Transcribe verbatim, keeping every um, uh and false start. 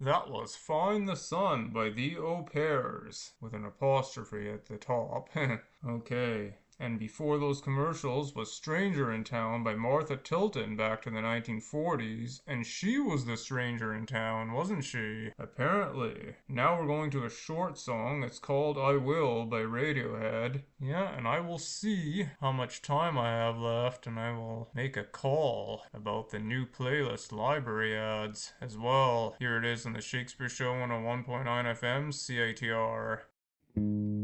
That was Find the Sun by the Au Pairs, with an apostrophe at the top. Okay. And before those commercials was Stranger in Town by Martha Tilton back to the nineteen forties, and she was the stranger in town, wasn't she? Apparently. Now we're going to a short song. It's called I Will by Radiohead. Yeah, and I will see how much time I have left, and I will make a call about the new playlist library ads as well. Here it is on the Shakespeare Show one oh one point nine F M, C I T R.